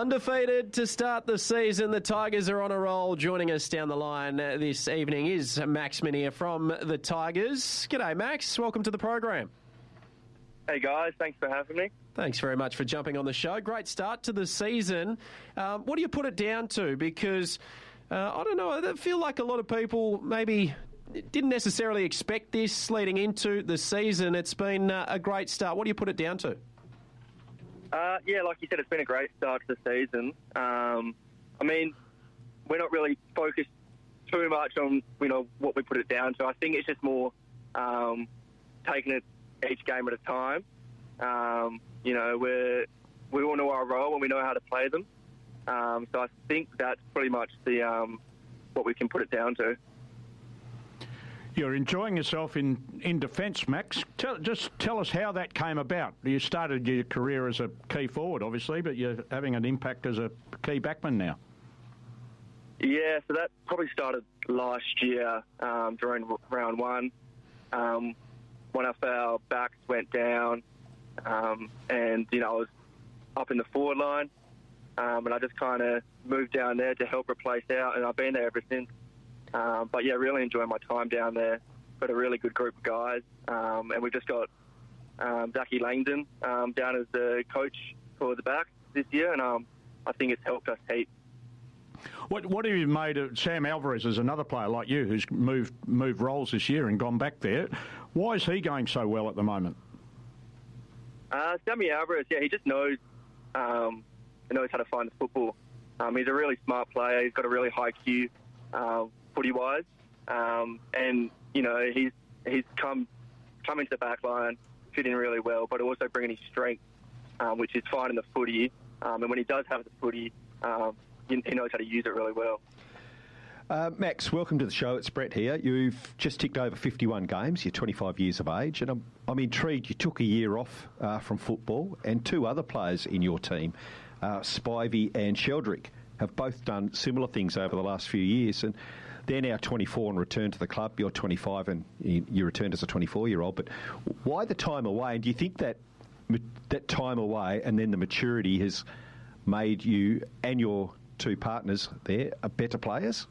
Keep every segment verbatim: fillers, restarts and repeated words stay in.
Undefeated to start the season. The Tigers are on a roll. Joining us down the line this evening is Max Minier from the Tigers. G'day, Max. Welcome to the program. Hey, guys. Thanks for having me. Thanks very much for jumping on the show. Great start to the season. Um, what do you put it down to? Because, uh, I don't know, I feel like a lot of people maybe didn't necessarily expect this leading into the season. It's been uh, a great start. What do you put it down to? Uh, yeah, like you said, it's been a great start to the season. Um, I mean, we're not really focused too much on, you know, what we put it down to. I think it's just more um, taking it each game at a time. Um, you know, we're, we all know our role and we know how to play them. Um, so I think that's pretty much the um, what we can put it down to. You're enjoying yourself in, in defence, Max. Tell, just tell us how that came about. You started your career as a key forward, obviously, but you're having an impact as a key backman now. Yeah, so that probably started last year um, during round one. Um, one of our backs went down um, and, you know, I was up in the forward line um, and I just kind of moved down there to help replace out, and I've been there ever since. Um, but, yeah, really enjoying my time down there. Got a really good group of guys. Um, and we've just got um, Zachy Langdon um, down as the coach for the back this year, and um, I think it's helped us heap. What what have you made of Sam Alvarez as another player like you who's moved moved roles this year and gone back there? Why is he going so well at the moment? Uh, Sammy Alvarez, yeah, he just knows um, he knows how to find the football. Um, he's a really smart player. He's got a really high Q. Uh, footy-wise, um, and you know he's he's come come into the back line, fitting really well, but also bringing his strength, um, which is finding the footy. Um, and when he does have the footy, um, he, he knows how to use it really well. Uh, Max, welcome to the show. It's Brett here. You've just ticked over fifty-one games. You're twenty-five years of age, and I'm I'm intrigued. You took a year off uh, from football, and two other players in your team, uh, Spivey and Sheldrick, have both done similar things over the last few years, and they're now twenty-four and returned to the club. You're twenty-five and you returned as a twenty-four-year-old. But why the time away? And do you think that that time away and then the maturity has made you and your two partners there a better players?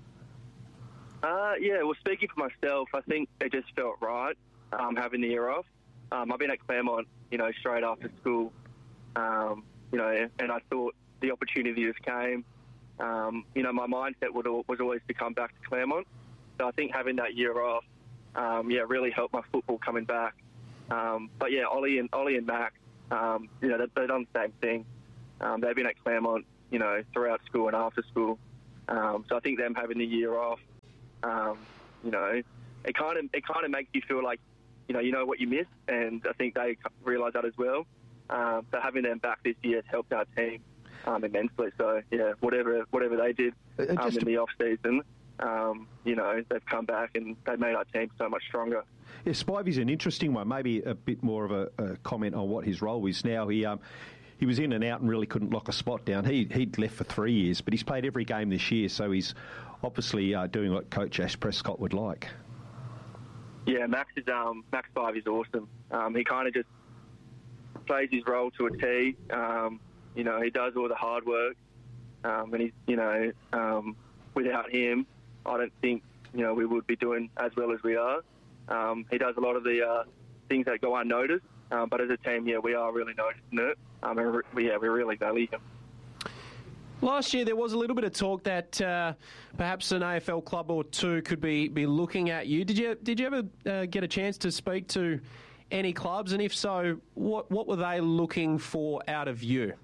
Uh, yeah, well, speaking for myself, I think it just felt right um, having the year off. Um, I've been at Claremont, you know, straight after school, um, you know, and I thought the opportunity just came. Um, you know, my mindset would, was always to come back to Claremont. So I think having that year off, um, yeah, really helped my football coming back. Um, but yeah, Ollie and Ollie and Max, um, you know, they've, they've done the same thing. Um, they've been at Claremont, you know, throughout school and after school. Um, so I think them having the year off, um, you know, it kind of it kind of makes you feel like, you know, you know what you missed, and I think they realise that as well. Um, so having them back this year has helped our team um, immensely. So yeah, whatever whatever they did um, in the off season, um, you know, they've come back and they've made our team so much stronger. Yeah, Spivey's an interesting one. Maybe a bit more of a, a comment on what his role is now. He um, he was in and out and really couldn't lock a spot down. He he'd left for three years, but he's played every game this year. So he's obviously uh, doing what Coach Ash Prescott would like. Yeah, Max is um, Max Spivey's awesome. Um, he kind of just plays his role to a T. Um, you know, he does all the hard work, um, and he's you know, um, without him, I don't think you know we would be doing as well as we are. Um, he does a lot of the uh, things that go unnoticed, um, but as a team, yeah, we are really noticing it. Um, and we, yeah, we really value him. Last year there was a little bit of talk that uh, perhaps an A F L club or two could be, be looking at you. Did you did you ever uh, get a chance to speak to any clubs, and if so, what what were they looking for out of you?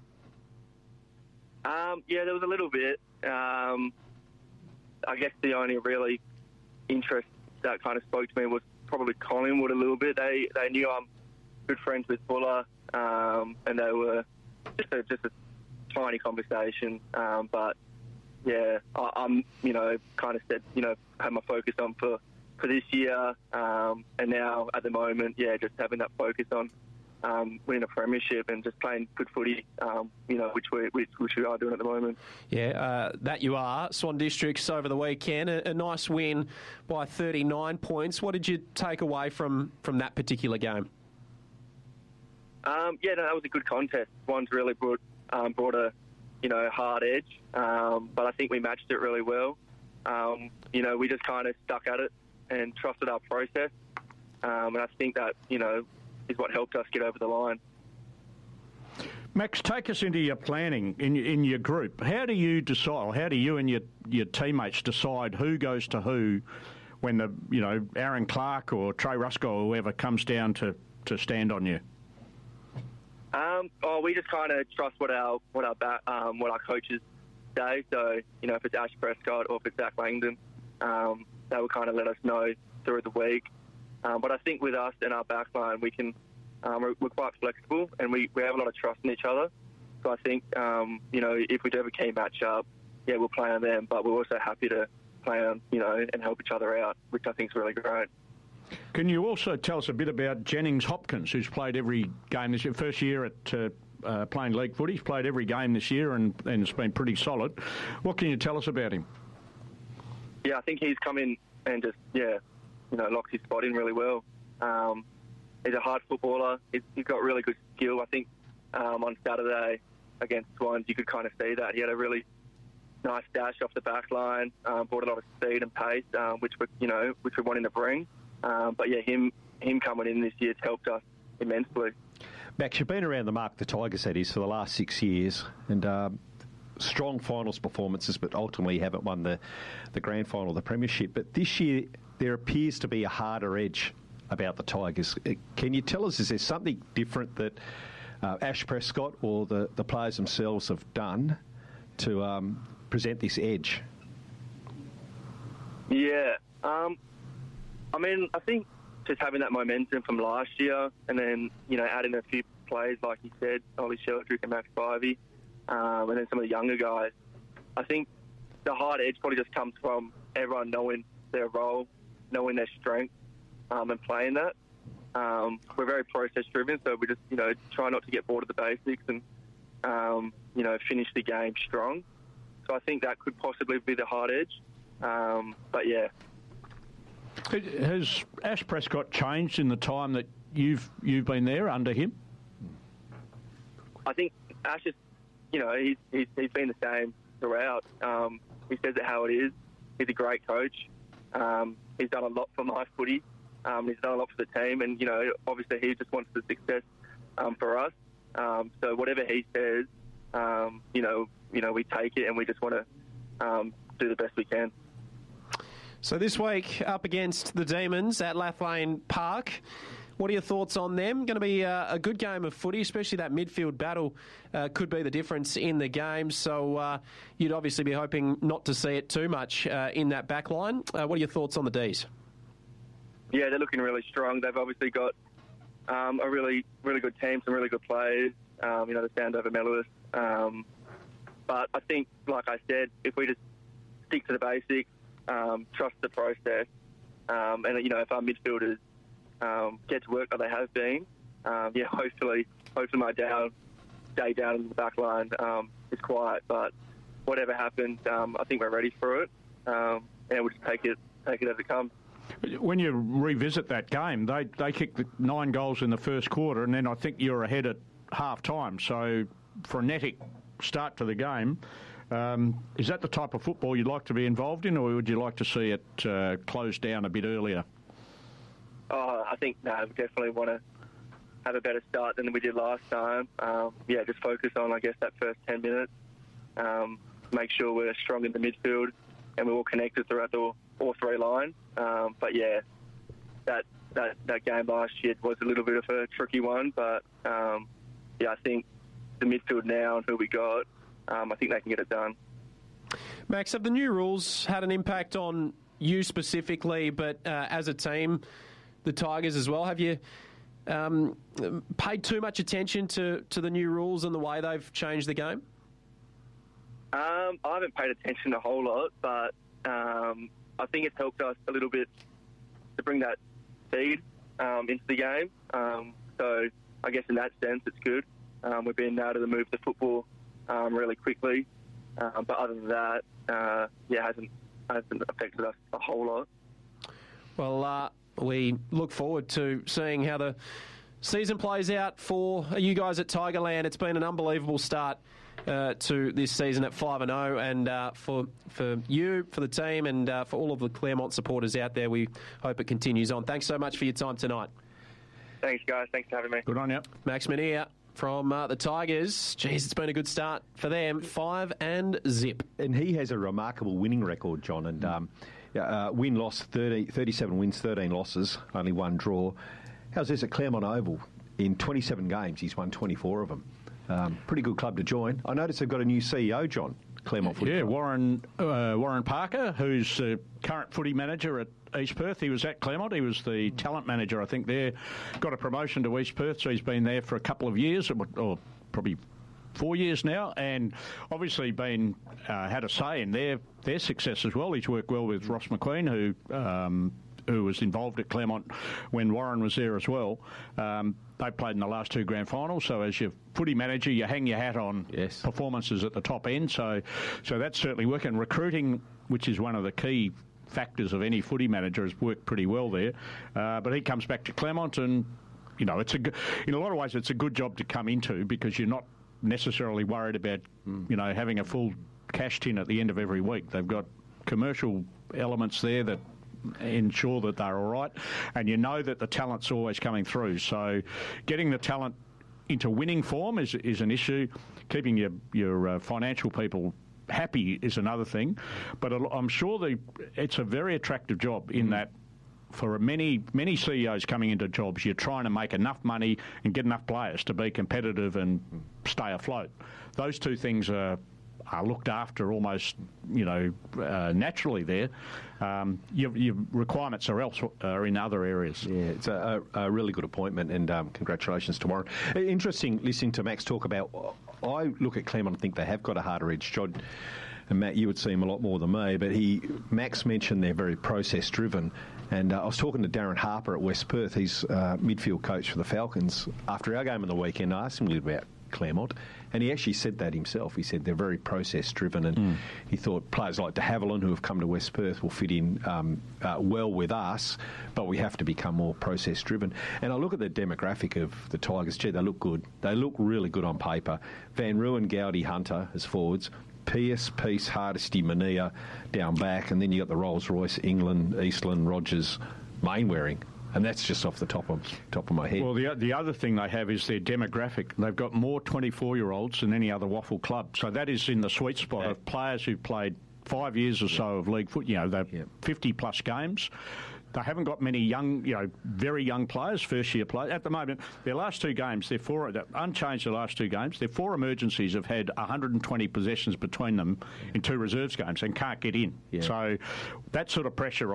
Um, yeah, there was a little bit. Um, I guess the only really interest that kind of spoke to me was probably Collingwood a little bit. They they knew I'm good friends with Buller, um, and they were just a, just a tiny conversation. Um, but yeah, I, I'm you know kind of said you know had my focus on for for this year, um, and now at the moment, yeah, just having that focus on um, winning a premiership and just playing good footy, um, you know, which we which, which we are doing at the moment. Yeah, uh, that you are. Swan Districts over the weekend, a, a nice win by thirty-nine points. What did you take away from, from that particular game? Um, yeah, no, that was a good contest. Swan's really brought um, brought a you know, hard edge, um, but I think we matched it really well. Um, you know, we just kind of stuck at it and trusted our process, um, and I think that, you know, is what helped us get over the line. Max, take us into your planning in in your group. How do you decide, or how do you and your, your teammates decide who goes to who when the, you know, Aaron Clark or Trey Rusko or whoever comes down to, to stand on you? Um, oh, we just kind of trust what our what our ba- um, what our coaches say. So, you know, if it's Ash Prescott or if it's Zach Langdon, um, they will kind of let us know through the week. Um, but I think with us and our backline, we can. Um, we're, we're quite flexible, and we, we have a lot of trust in each other. So I think, um, you know, if we do have a key match-up, yeah, we'll play on them, but we're also happy to play on, you know, and help each other out, which I think is really great. Can you also tell us a bit about Jennings Hopkins, who's played every game this year, first year at uh, uh, playing league footy. He's played every game this year and, and it's been pretty solid. What can you tell us about him? Yeah, I think he's come in and just, yeah, you know, locked his spot in really well. Um, He's a hard footballer. He's, he's got really good skill. I think um, on Saturday against Swans, you could kind of see that. He had a really nice dash off the back line, um, brought a lot of speed and pace, um, which we, you know, which we're wanting to bring. Um, but yeah, him him coming in this year has helped us immensely. Max, you've been around the mark the Tigers, that is, for the last six years, and um, strong finals performances, but ultimately haven't won the, the grand final, the premiership. But this year, there appears to be a harder edge about the Tigers. Can you tell us, is there something different that uh, Ash Prescott or the, the players themselves have done to um, present this edge? Yeah. Um, I mean, I think just having that momentum from last year and then, you know, adding a few players, like you said, Ollie Sheldrick and Max Bivey, um, and then some of the younger guys, I think the hard edge probably just comes from everyone knowing their role, knowing their strength, Um, and playing that. Um, we're very process-driven, so we just, you know, try not to get bored of the basics and, um, you know, finish the game strong. So I think that could possibly be the hard edge. Um, but, yeah. Has Ash Prescott changed in the time that you've you've been there under him? I think Ash is, you know, he's, he's, he's been the same throughout. Um, he says it how it is. He's a great coach. Um, he's done a lot for my footy. Um, he's done a lot for the team, and, you know, obviously he just wants the success um, for us. Um, so whatever he says, um, you know, you know, we take it and we just want to um, do the best we can. So this week, up against the Demons at Lathlane Park, what are your thoughts on them? Going to be uh, a good game of footy, especially that midfield battle uh, could be the difference in the game. So uh, you'd obviously be hoping not to see it too much uh, in that back line. Uh, what are your thoughts on the D's? Yeah, they're looking really strong. They've obviously got um, a really, really good team, some really good players, um, you know, the Sandover medalists. Um, but I think, like I said, if we just stick to the basics, um, trust the process, um, and, you know, if our midfielders um, get to work like they have been, um, yeah, hopefully, hopefully my down, day down in the back line um, is quiet. But whatever happens, um, I think we're ready for it, um, and we'll just take it, take it as it comes. When you revisit that game, they they kicked the nine goals in the first quarter, and then I think you're ahead at half time. So frenetic start to the game. Um, is that the type of football you'd like to be involved in, or would you like to see it uh, closed down a bit earlier? Oh, I think no, we definitely want to have a better start than we did last time. Um, yeah, just focus on, I guess, that first ten minutes. Um, make sure we're strong in the midfield and we're all connected throughout the all three lines. Um, but yeah, that, that that game last year was a little bit of a tricky one. But um, yeah, I think the midfield now and who we got, um, I think they can get it done. Max, have the new rules had an impact on you specifically, but uh, as a team, the Tigers as well? Have you um, paid too much attention to, to the new rules and the way they've changed the game? Um, I haven't paid attention a whole lot, but um, I think it's helped us a little bit to bring that speed um, into the game. Um, so I guess in that sense, it's good. Um, we've been able to move the football um, really quickly. Um, but other than that, uh, yeah, it hasn't, hasn't affected us a whole lot. Well, uh, we look forward to seeing how the season plays out for you guys at Tigerland. It's been an unbelievable start uh, to this season at five and oh, and uh, for for you, for the team, and uh, for all of the Claremont supporters out there, we hope it continues on. Thanks so much for your time tonight. Thanks, guys. Thanks for having me. Good on you. Max Minier from uh, the Tigers. Jeez, it's been a good start for them. Five and zip. And he has a remarkable winning record, John, and um, uh, win-loss, thirty, thirty-seven wins, thirteen losses, only one draw. How's this at Claremont Oval? In twenty-seven games, he's won twenty-four of them. Um, pretty good club to join. I noticed they've got a new C E O, John, Claremont Footy Yeah, Club. Warren uh, Warren Parker, who's the current footy manager at East Perth. He was at Claremont. He was the talent manager, I think, there. Got a promotion to East Perth, so he's been there for a couple of years, or probably four years now, and obviously been uh, had a say in their, their success as well. He's worked well with Ross McQueen, who... Um, who was involved at Claremont when Warren was there as well. Um, they played in the last two grand finals, so as your footy manager, you hang your hat on yes. performances at the top end, so so that's certainly working. Recruiting, which is one of the key factors of any footy manager, has worked pretty well there. Uh, but he comes back to Claremont, and, you know, it's a, in a lot of ways it's a good job to come into, because you're not necessarily worried about, mm. you know, having a full cash tin at the end of every week. They've got commercial elements there that ensure that they're all right, and you know that the talent's always coming through. So getting the talent into winning form is is an issue. Keeping your your uh, financial people happy is another thing. But I'm sure the, it's a very attractive job in mm. that for many many C E Os coming into jobs, you're trying to make enough money and get enough players to be competitive and stay afloat. Those two things are are looked after almost, you know, uh, naturally there. Um, your, your requirements are else are in other areas. Yeah, it's a, a really good appointment, and um, congratulations to Warren. Interesting listening to Max talk about. I look at Claremont and think they have got a harder edge. John and Matt, you would see him a lot more than me, but he Max mentioned they're very process driven. And uh, I was talking to Darren Harper at West Perth. He's uh, midfield coach for the Falcons. After our game on the weekend, I asked him a little about Claremont, and he actually said that himself. He said they're very process-driven, and mm. he thought players like de Havilland, who have come to West Perth, will fit in um, uh, well with us, but we have to become more process-driven. And I look at the demographic of the Tigers. Gee, they look good. They look really good on paper. Van Ruin, Gowdy, Hunter as forwards. Pearce, Peace, Hardesty, Mania down back, and then you got the Rolls-Royce, England, Eastland, Rogers, Mainwaring. And that's just off the top of top of my head. Well, the the other thing they have is their demographic. They've got more twenty-four-year-olds than any other waffle club. So that is in the sweet spot yeah. of players who've played five years or yeah. so of league foot. You know, they've yeah. fifty-plus games. They haven't got many young, you know, very young players, first-year players. At the moment, their last two games, they're four, unchanged the last two games. Their four emergencies have had one hundred twenty possessions between them in two reserves games and can't get in. Yeah. So that sort of pressure